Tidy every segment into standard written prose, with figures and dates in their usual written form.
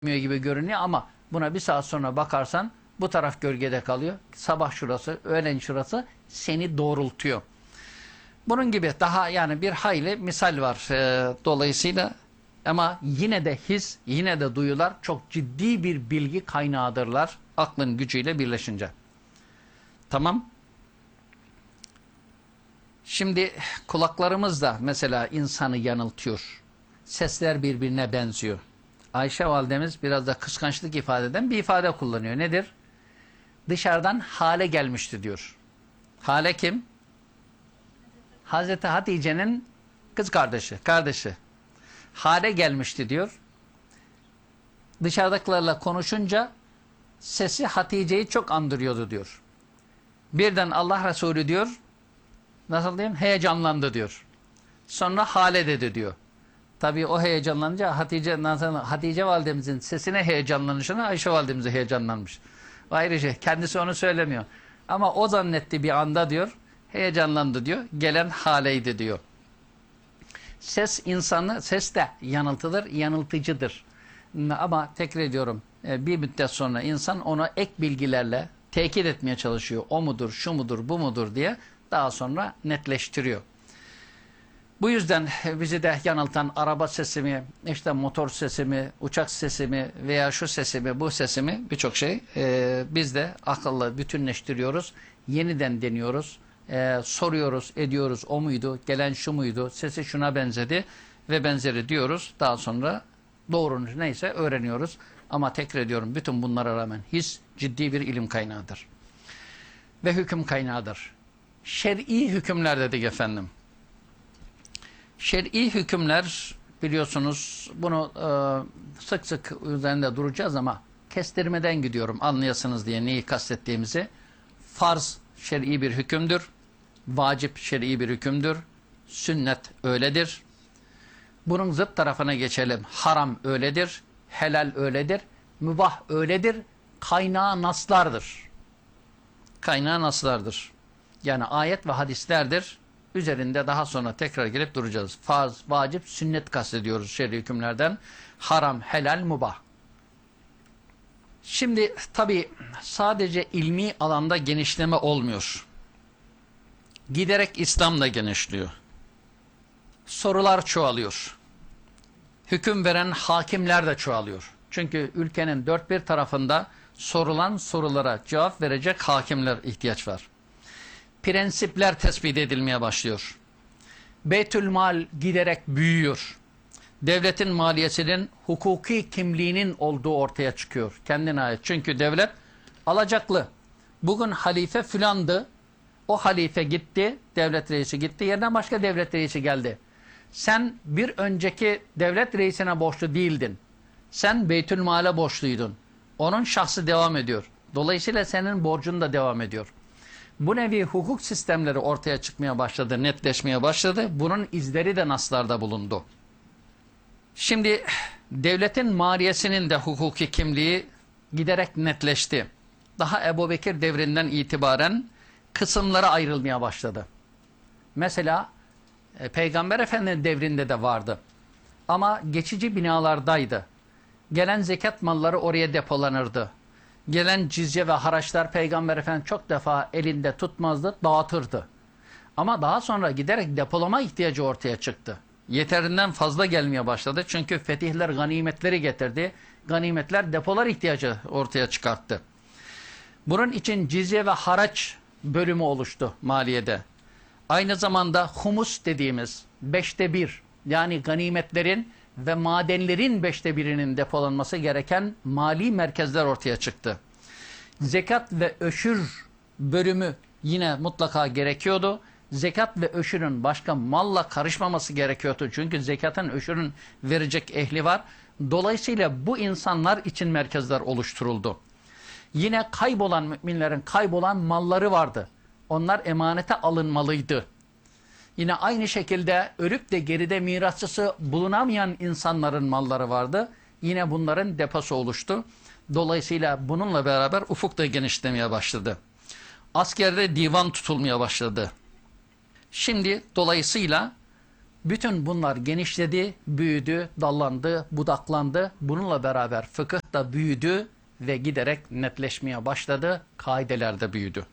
gibi görünüyor ama buna bir saat sonra bakarsan bu taraf gölgede kalıyor. Sabah şurası, öğlen şurası seni doğrultuyor. Bunun gibi daha yani bir hayli misal var dolayısıyla ama yine de his, yine de duyular çok ciddi bir bilgi kaynağıdırlar aklın gücüyle birleşince. Tamam. Şimdi kulaklarımız da mesela insanı yanıltıyor. Sesler birbirine benziyor. Ayşe validemiz biraz da kıskançlık ifade eden bir ifade kullanıyor. Nedir? Dışarıdan Hale gelmişti diyor. Hale kim? Hazreti Hatice'nin kız kardeşi. Hale gelmişti diyor. Dışarıdakilerle konuşunca sesi Hatice'yi çok andırıyordu diyor. Birden Allah Resulü diyor, nasıl diyeyim? Heyecanlandı diyor. Sonra Hale dedi diyor. Tabii o heyecanlanınca Hatice validemizin sesine heyecanlanışına Ayşe validemiz heyecanlanmış. Ayrı şey. Kendisi onu söylemiyor. Ama o zannetti bir anda diyor. Heyecanlandı diyor. Gelen Hale'ydi diyor. Ses de yanıltıdır, yanıltıcıdır. Ama tekrar ediyorum. Bir müddet sonra insan ona ek bilgilerle tekit etmeye çalışıyor. O mudur, şu mudur, bu mudur diye daha sonra netleştiriyor. Bu yüzden bizi de yanıltan araba sesimi, işte motor sesimi, uçak sesimi veya şu sesimi, bu sesimi birçok şey biz de akılla bütünleştiriyoruz. Yeniden deniyoruz, soruyoruz, ediyoruz. O muydu, gelen şu muydu, sesi şuna benzedi ve benzeri diyoruz. Daha sonra doğru neyse öğreniyoruz. Ama tekrar ediyorum bütün bunlara rağmen his ciddi bir ilim kaynağıdır. Ve hüküm kaynağıdır. Şer'i hükümler dedik efendim. Şer'i hükümler biliyorsunuz bunu sık sık üzerinde duracağız ama kestirmeden gidiyorum anlayasınız diye neyi kastettiğimizi. Farz şer'i bir hükümdür. Vacip şer'i bir hükümdür. Sünnet öyledir. Bunun zıt tarafına geçelim. Haram öyledir. Helal öyledir. Mübah öyledir. Kaynağı naslardır. Kaynağı naslardır. Yani ayet ve hadislerdir. Üzerinde daha sonra tekrar gelip duracağız. Farz, vacip, sünnet kastediyoruz şer'i hükümlerden. Haram, helal, mubah. Şimdi tabi sadece ilmi alanda genişleme olmuyor. Giderek İslam da genişliyor. Sorular çoğalıyor. Hüküm veren hakimler de çoğalıyor. Çünkü ülkenin dört bir tarafında sorulan sorulara cevap verecek hakimler ihtiyaç var. Prensipler tespit edilmeye başlıyor. Beytülmal giderek büyüyor. Devletin maliyesinin hukuki kimliğinin olduğu ortaya çıkıyor. Kendine ait. Çünkü devlet alacaklı. Bugün halife filandı. O halife gitti. Devlet reisi gitti. Yerine başka devlet reisi geldi. Sen bir önceki devlet reisine borçlu değildin. Sen Beytülmal'e borçluydun. Onun şahsı devam ediyor. Dolayısıyla senin borcun da devam ediyor. Bu nevi hukuk sistemleri ortaya çıkmaya başladı, netleşmeye başladı. Bunun izleri de naslarda bulundu. Şimdi devletin maliyesinin de hukuki kimliği giderek netleşti. Daha Ebubekir devrinden itibaren kısımlara ayrılmaya başladı. Mesela Peygamber Efendimiz devrinde de vardı. Ama geçici binalardaydı. Gelen zekat malları oraya depolanırdı. Gelen cizye ve haraçlar Peygamber Efendimiz çok defa elinde tutmazdı, dağıtırdı. Ama daha sonra giderek depolama ihtiyacı ortaya çıktı. Yeterinden fazla gelmeye başladı. Çünkü fetihler ganimetleri getirdi. Ganimetler depolar ihtiyacı ortaya çıkarttı. Bunun için cizye ve haraç bölümü oluştu maliyede. Aynı zamanda humus dediğimiz 1/5 yani ganimetlerin ve madenlerin 1/5'inin depolanması gereken mali merkezler ortaya çıktı. Zekat ve öşür bölümü yine mutlaka gerekiyordu. Zekat ve öşürün başka malla karışmaması gerekiyordu. Çünkü zekatın, öşürün verecek ehli var. Dolayısıyla bu insanlar için merkezler oluşturuldu. Yine kaybolan müminlerin kaybolan malları vardı. Onlar emanete alınmalıydı. Yine aynı şekilde ölüp de geride mirasçısı bulunamayan insanların malları vardı. Yine bunların deposu oluştu. Dolayısıyla bununla beraber ufuk da genişlemeye başladı. Askerde divan tutulmaya başladı. Şimdi dolayısıyla Bütün bunlar genişledi, büyüdü, dallandı, budaklandı. Bununla beraber fıkıh da büyüdü ve giderek netleşmeye başladı. Kaideler de büyüdü.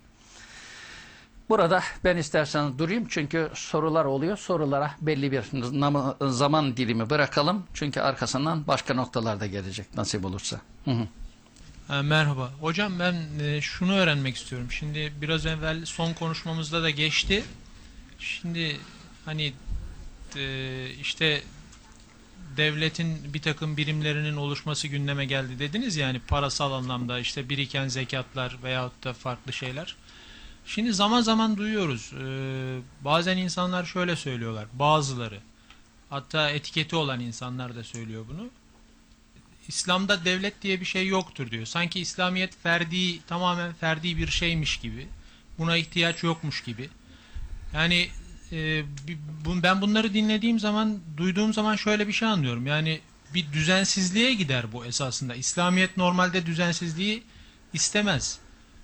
Burada ben isterseniz durayım çünkü sorular oluyor. Sorulara belli bir zaman dilimi bırakalım. Çünkü arkasından başka noktalar da gelecek nasip olursa. Hı hı. Merhaba. Hocam ben şunu öğrenmek istiyorum. Şimdi biraz evvel son konuşmamızda da geçti. Şimdi hani işte devletin bir takım birimlerinin oluşması gündeme geldi dediniz ya, hani parasal anlamda işte biriken zekatlar veyahut da farklı şeyler. Şimdi zaman zaman duyuyoruz. Bazen insanlar şöyle söylüyorlar. Bazıları, hatta etiketi olan insanlar da söylüyor bunu. İslam'da devlet diye bir şey yoktur diyor. Sanki İslamiyet ferdi, tamamen ferdi bir şeymiş gibi. Buna ihtiyaç yokmuş gibi. Yani ben bunları dinlediğim zaman, duyduğum zaman şöyle bir şey anlıyorum. Yani bir düzensizliğe gider bu esasında. İslamiyet normalde düzensizliği istemez.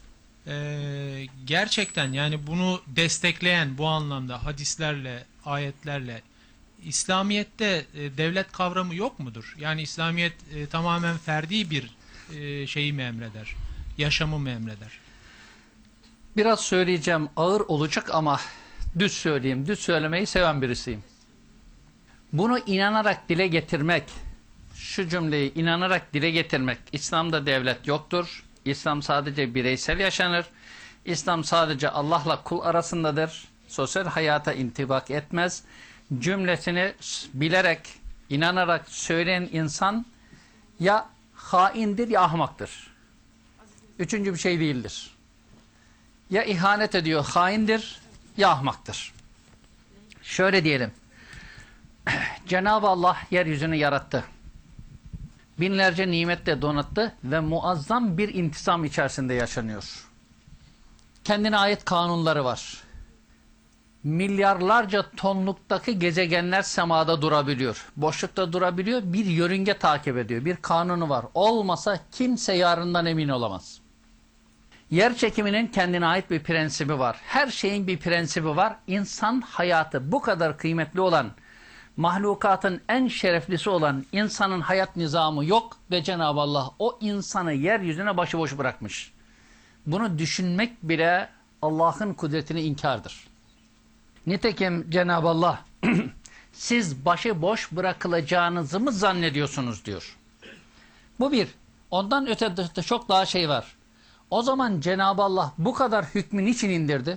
Gerçekten yani bunu destekleyen bu anlamda hadislerle, ayetlerle İslamiyet'te devlet kavramı yok mudur? Yani İslamiyet tamamen ferdi bir şeyi mi emreder? Yaşamı mı emreder? Biraz söyleyeceğim ağır olacak ama düz söyleyeyim. Düz söylemeyi seven birisiyim. Bunu inanarak dile getirmek, şu cümleyi inanarak dile getirmek, İslam'da devlet yoktur. İslam sadece bireysel yaşanır. İslam sadece Allah'la kul arasındadır. Sosyal hayata intibak etmez. Cümlesini bilerek, inanarak söyleyen insan ya haindir ya ahmaktır. Üçüncü bir şey değildir. Ya ihanet ediyor, haindir ya ahmaktır. Şöyle diyelim. Cenab-ı Allah yeryüzünü yarattı. Binlerce nimetle donattı ve muazzam bir intizam içerisinde yaşanıyor. Kendine ait kanunları var. Milyarlarca tonluktaki gezegenler semada durabiliyor. Boşlukta durabiliyor. Bir yörünge takip ediyor. Bir kanunu var. Olmasa kimse yarından emin olamaz. Yer çekiminin kendine ait bir prensibi var. Her şeyin bir prensibi var. İnsan hayatı bu kadar kıymetli olan, mahlukatın en şereflisi olan insanın hayat nizamı yok ve Cenab-ı Allah o insanı yeryüzüne başıboş bırakmış. Bunu düşünmek bile Allah'ın kudretini inkardır. Nitekim Cenab-ı Allah siz başıboş bırakılacağınızı mı zannediyorsunuz diyor. Bu bir. Ondan öte de çok daha şey var. O zaman Cenab-ı Allah bu kadar hükmü niçin indirdi?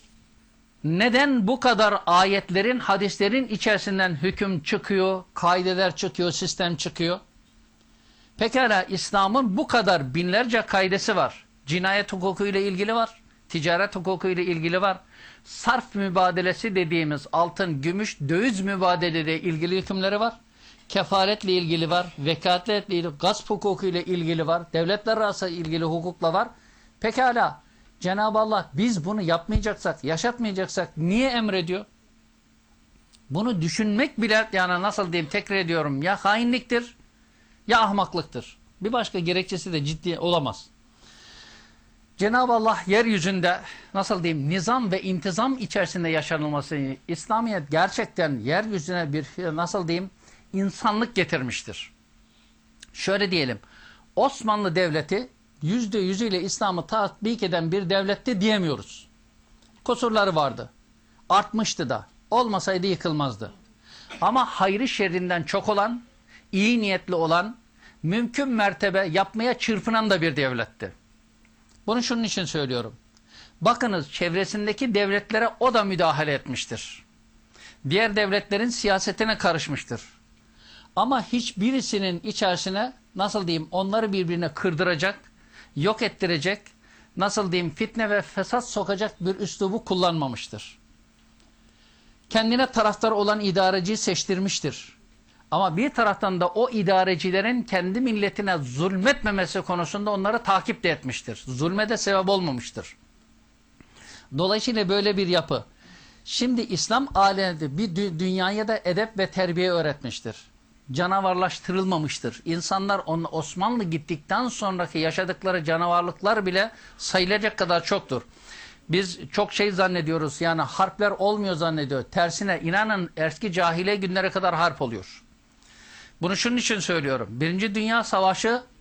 Neden bu kadar ayetlerin, hadislerin içerisinden hüküm çıkıyor, kaideler çıkıyor, sistem çıkıyor? Pekala İslam'ın bu kadar binlerce kaidesi var. Cinayet hukuku ile ilgili var, ticaret hukuku ile ilgili var. Sarf mübadelesi dediğimiz altın, gümüş, döviz mübadeleyle ilgili hükümleri var. Kefaretle ilgili var, vekaletle ilgili, gasp hukuku ile ilgili var, devletler arası ilgili hukukla var. Pekala Cenab-ı Allah biz bunu yapmayacaksak, yaşatmayacaksak niye emrediyor? Bunu düşünmek bile yani nasıl diyeyim tekrar ediyorum ya hainliktir ya ahmaklıktır. Bir başka gerekçesi de ciddi olamaz. Cenab-ı Allah yeryüzünde nasıl diyeyim nizam ve intizam içerisinde yaşanılması, İslamiyet gerçekten yeryüzüne bir nasıl diyeyim insanlık getirmiştir. Şöyle diyelim Osmanlı Devleti %100'üyle İslam'ı tatbik eden bir devletti diyemiyoruz. Kusurları vardı. Artmıştı da. Olmasaydı yıkılmazdı. Ama hayrı şerrinden çok olan, iyi niyetli olan, mümkün mertebe yapmaya çırpınan da bir devletti. Bunu şunun için söylüyorum. Bakınız çevresindeki devletlere o da müdahale etmiştir. Diğer devletlerin siyasetine karışmıştır. Ama hiçbirisinin içerisine nasıl diyeyim onları birbirine kırdıracak, yok ettirecek, nasıl diyeyim fitne ve fesat sokacak bir üslubu kullanmamıştır. Kendine taraftar olan idareciyi seçtirmiştir. Ama bir taraftan da o idarecilerin kendi milletine zulmetmemesi konusunda onları takip de etmiştir. Zulme de sebep olmamıştır. Dolayısıyla böyle bir yapı. Şimdi İslam aleminde bir dünyaya da edep ve terbiye öğretmiştir. Canavarlaştırılmamıştır. İnsanlar Osmanlı gittikten sonraki yaşadıkları canavarlıklar bile sayılacak kadar çoktur. Biz çok şey zannediyoruz, yani harpler olmuyor zannediyor. Tersine inanın eski cahiliye günlere kadar harp oluyor. Bunu şunun için söylüyorum. Birinci Dünya Savaşı